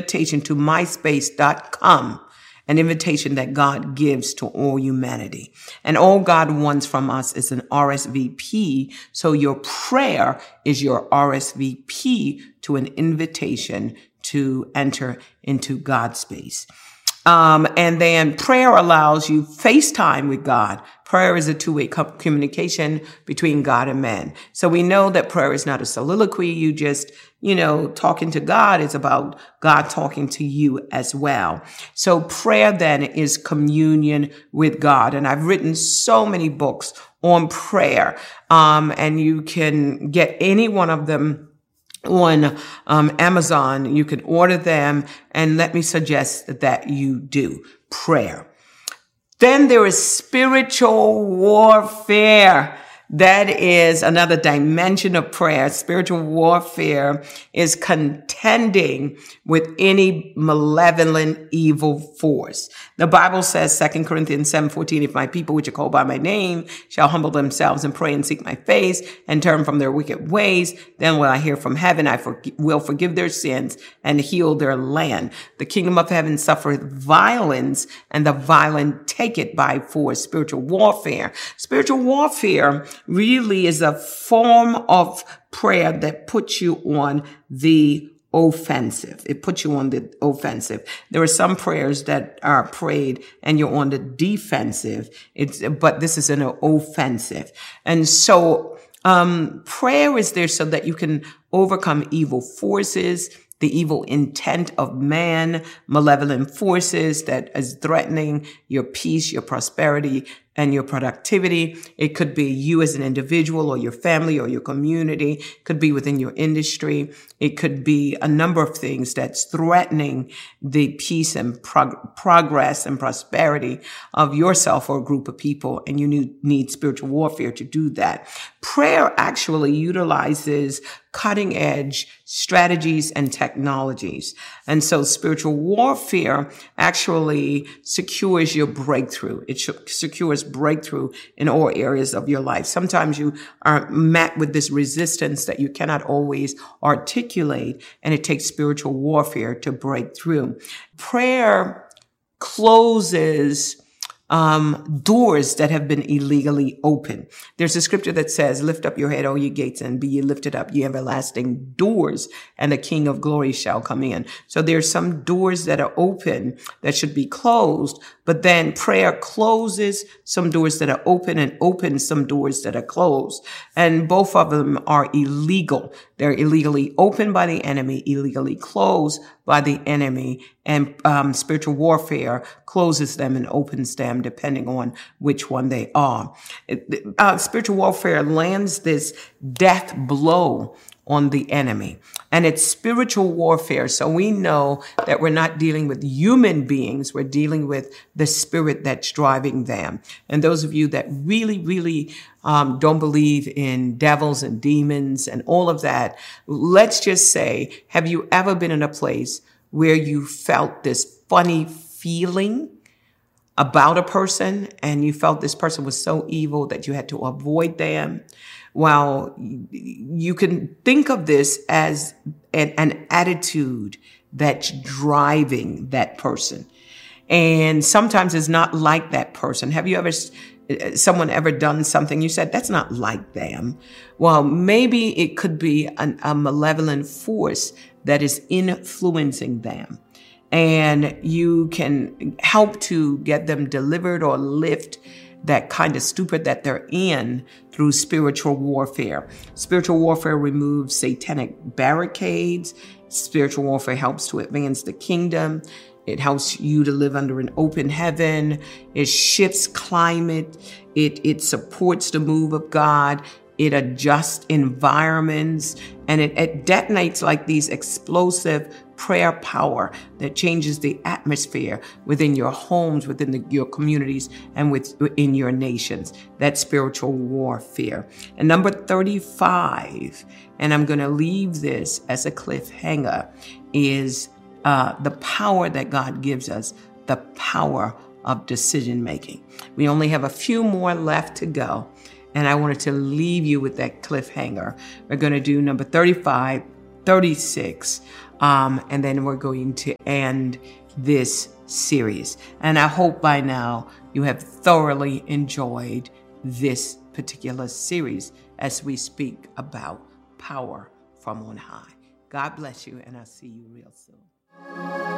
invitation to myspace.com, an invitation that God gives to all humanity. And all God wants from us is an RSVP. So your prayer is your RSVP to an invitation to enter into God's space. And then prayer allows you FaceTime with God. Prayer is a two-way communication between God and man. So we know that prayer is not a soliloquy. You just, talking to God. It's about God talking to you as well. So prayer then is communion with God. And I've written so many books on prayer. And you can get any one of them on Amazon. You can order them, and let me suggest that you do prayer. Then there is spiritual warfare. That is another dimension of prayer. Spiritual warfare is contending with any malevolent evil force. The Bible says, 2 Corinthians 7:14, if my people which are called by my name shall humble themselves and pray and seek my face and turn from their wicked ways, then will I hear from heaven, I will forgive their sins and heal their land. The kingdom of heaven suffereth violence, and the violent take it by force. Spiritual warfare. Spiritual warfare really is a form of prayer that puts you on the offensive. It puts you on the offensive. There are some prayers that are prayed and you're on the defensive. But this is an offensive. And so, prayer is there so that you can overcome evil forces, the evil intent of man, malevolent forces that is threatening your peace, your prosperity, and your productivity. It could be you as an individual or your family or your community. It could be within your industry. It could be a number of things that's threatening the peace and progress and prosperity of yourself or a group of people. And you need spiritual warfare to do that. Prayer actually utilizes cutting edge strategies and technologies. And so spiritual warfare actually secures your breakthrough. It secures breakthrough in all areas of your life. Sometimes you are met with this resistance that you cannot always articulate, and it takes spiritual warfare to break through. Prayer closes doors that have been illegally opened. There's a scripture that says, lift up your head, all ye gates, and be ye lifted up, ye everlasting doors, and the King of glory shall come in. So there's some doors that are open that should be closed, but then prayer closes some doors that are open and opens some doors that are closed. And both of them are illegal. They're illegally opened by the enemy, illegally closed by the enemy, and spiritual warfare closes them and opens them depending on which one they are. Spiritual warfare lands this death blow on the enemy. And it's spiritual warfare. So we know that we're not dealing with human beings. We're dealing with the spirit that's driving them. And those of you that really don't believe in devils and demons and all of that, let's just say, have you ever been in a place where you felt this funny feeling about a person and you felt this person was so evil that you had to avoid them? Well, you can think of this as an attitude that's driving that person. And sometimes it's not like that person. Have you someone ever done something you said, that's not like them? Well, maybe it could be a malevolent force that is influencing them. And you can help to get them delivered or lift that kind of stupor that they're in through spiritual warfare. Spiritual warfare removes satanic barricades. Spiritual warfare helps to advance the kingdom. It helps you to live under an open heaven. It shifts climate. It supports the move of God. It adjusts environments, and it detonates like these explosive prayer power that changes the atmosphere within your homes, within your communities, and within your nations. That's spiritual warfare. And number 35, and I'm going to leave this as a cliffhanger, is the power that God gives us, the power of decision making. We only have a few more left to go. And I wanted to leave you with that cliffhanger. We're going to do number 35, 36, and then we're going to end this series. And I hope by now you have thoroughly enjoyed this particular series as we speak about power from on high. God bless you, and I'll see you real soon.